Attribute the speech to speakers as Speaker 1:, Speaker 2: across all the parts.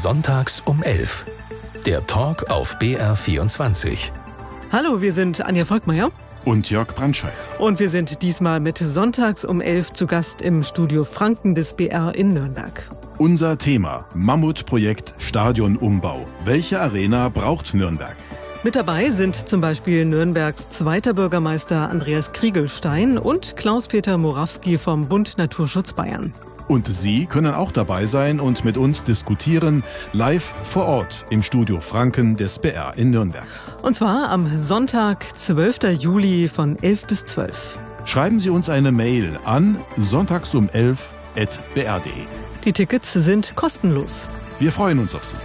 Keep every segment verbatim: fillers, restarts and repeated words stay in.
Speaker 1: Sonntags um elf. Der Talk auf B R vierundzwanzig.
Speaker 2: Hallo, wir sind Anja Volkmeier
Speaker 3: und Jörg Brandscheid.
Speaker 2: Und wir sind diesmal mit Sonntags um elf zu Gast im Studio Franken des B R in Nürnberg.
Speaker 3: Unser Thema: Mammutprojekt Stadionumbau. Welche Arena braucht Nürnberg?
Speaker 2: Mit dabei sind zum Beispiel Nürnbergs zweiter Bürgermeister Andreas Kriegelstein und Klaus-Peter Morawski vom Bund Naturschutz Bayern.
Speaker 3: Und Sie können auch dabei sein und mit uns diskutieren, live vor Ort im Studio Franken des B R in Nürnberg.
Speaker 2: Und zwar am Sonntag, zwölften Juli von elf bis zwölf.
Speaker 3: Schreiben Sie uns eine Mail an sonntags um elf at b r punkt d e.
Speaker 2: Die Tickets sind kostenlos.
Speaker 3: Wir freuen uns auf Sie.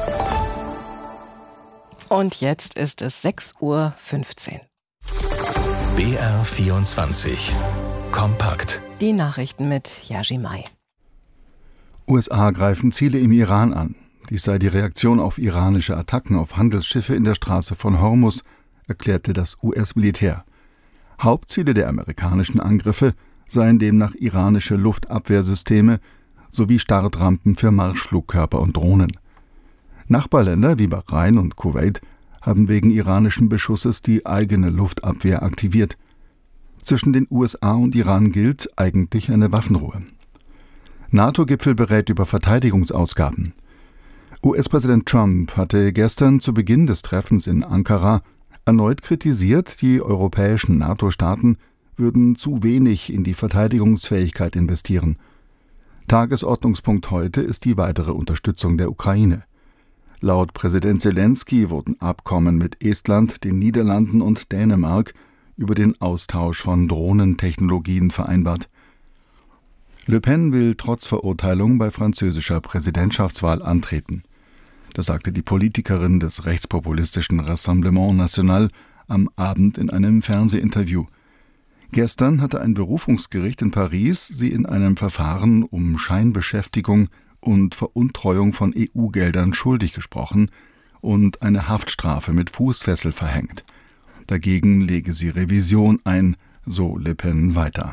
Speaker 4: Und jetzt ist es sechs Uhr fünfzehn.
Speaker 1: B R vierundzwanzig. Kompakt.
Speaker 4: Die Nachrichten mit Yaji Mai.
Speaker 5: U S A greifen Ziele im Iran an. Dies sei die Reaktion auf iranische Attacken auf Handelsschiffe in der Straße von Hormuz, erklärte das U S-Militär. Hauptziele der amerikanischen Angriffe seien demnach iranische Luftabwehrsysteme sowie Startrampen für Marschflugkörper und Drohnen. Nachbarländer wie Bahrain und Kuwait haben wegen iranischen Beschusses die eigene Luftabwehr aktiviert. Zwischen den U S A und Iran gilt eigentlich eine Waffenruhe. NATO-Gipfel berät über Verteidigungsausgaben. U S-Präsident Trump hatte gestern zu Beginn des Treffens in Ankara erneut kritisiert, die europäischen NATO-Staaten würden zu wenig in die Verteidigungsfähigkeit investieren. Tagesordnungspunkt heute ist die weitere Unterstützung der Ukraine. Laut Präsident Zelensky wurden Abkommen mit Estland, den Niederlanden und Dänemark über den Austausch von Drohnentechnologien vereinbart. Le Pen will trotz Verurteilung bei französischer Präsidentschaftswahl antreten. Das sagte die Politikerin des rechtspopulistischen Rassemblement National am Abend in einem Fernsehinterview. Gestern hatte ein Berufungsgericht in Paris sie in einem Verfahren um Scheinbeschäftigung und Veruntreuung von E U-Geldern schuldig gesprochen und eine Haftstrafe mit Fußfessel verhängt. Dagegen lege sie Revision ein, so Le Pen weiter.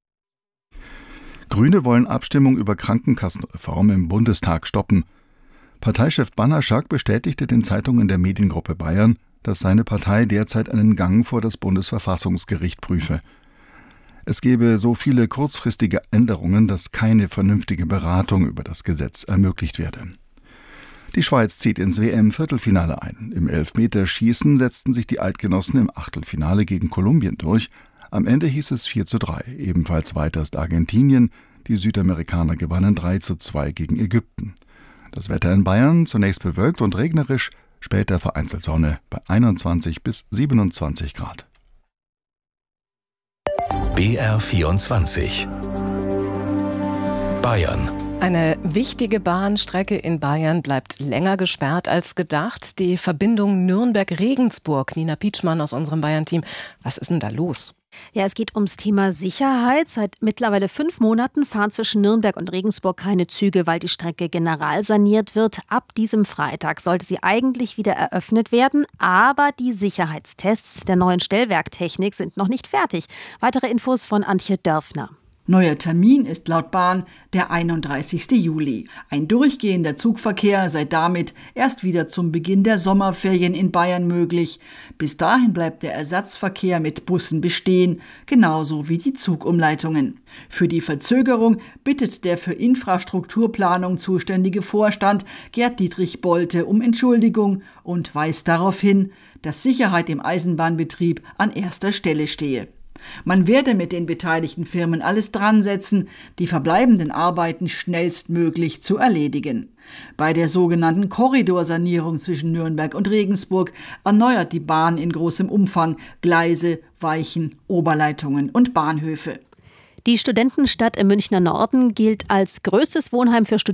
Speaker 5: Grüne wollen Abstimmung über Krankenkassenreform im Bundestag stoppen. Parteichef Banaschak bestätigte den Zeitungen der Mediengruppe Bayern, dass seine Partei derzeit einen Gang vor das Bundesverfassungsgericht prüfe. Es gebe so viele kurzfristige Änderungen, dass keine vernünftige Beratung über das Gesetz ermöglicht werde. Die Schweiz zieht ins W M-Viertelfinale ein. Im Elfmeterschießen setzten sich die Eidgenossen im Achtelfinale gegen Kolumbien durch. Am Ende hieß es vier zu drei. Ebenfalls weiter ist Argentinien. Die Südamerikaner gewannen drei zu zwei gegen Ägypten. Das Wetter in Bayern zunächst bewölkt und regnerisch, später vereinzelt Sonne bei einundzwanzig bis siebenundzwanzig Grad.
Speaker 1: B R vierundzwanzig. Bayern.
Speaker 4: Eine wichtige Bahnstrecke in Bayern bleibt länger gesperrt als gedacht. Die Verbindung Nürnberg-Regensburg. Nina Pietschmann aus unserem Bayern-Team. Was ist denn da los?
Speaker 6: Ja, es geht ums Thema Sicherheit. Seit mittlerweile fünf Monaten fahren zwischen Nürnberg und Regensburg keine Züge, weil die Strecke generalsaniert wird. Ab diesem Freitag sollte sie eigentlich wieder eröffnet werden, aber die Sicherheitstests der neuen Stellwerktechnik sind noch nicht fertig. Weitere Infos von Antje Dörfner.
Speaker 7: Neuer Termin ist laut Bahn der einunddreißigsten Juli. Ein durchgehender Zugverkehr sei damit erst wieder zum Beginn der Sommerferien in Bayern möglich. Bis dahin bleibt der Ersatzverkehr mit Bussen bestehen, genauso wie die Zugumleitungen. Für die Verzögerung bittet der für Infrastrukturplanung zuständige Vorstand Gerd Dietrich Bolte um Entschuldigung und weist darauf hin, dass Sicherheit im Eisenbahnbetrieb an erster Stelle stehe. Man werde mit den beteiligten Firmen alles dran setzen, die verbleibenden Arbeiten schnellstmöglich zu erledigen. Bei der sogenannten Korridorsanierung zwischen Nürnberg und Regensburg erneuert die Bahn in großem Umfang Gleise, Weichen, Oberleitungen und Bahnhöfe.
Speaker 6: Die Studentenstadt im Münchner Norden gilt als größtes Wohnheim für Studenten